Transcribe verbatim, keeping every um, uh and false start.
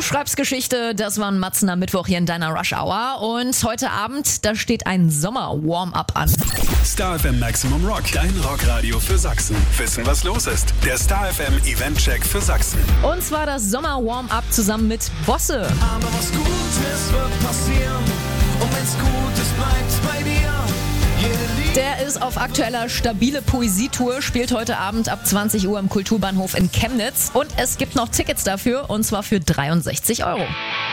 Du schreibst Geschichte, das war ein Matzen am Mittwoch hier in deiner Rush Hour. Und heute Abend, da steht ein Sommer-Warm-Up an. Star F M Maximum Rock, dein Rockradio für Sachsen. Wissen, was los ist? Der Star F M Event-Check für Sachsen. Und zwar das Sommer-Warm-Up zusammen mit Bosse. Aber was Gutes wird passieren. Und wenn's gut ist, bleibt's bei dir. Der ist auf aktueller stabile Poesietour, spielt heute Abend ab zwanzig Uhr im Kulturbahnhof in Chemnitz. Und es gibt noch Tickets dafür, und zwar für dreiundsechzig Euro.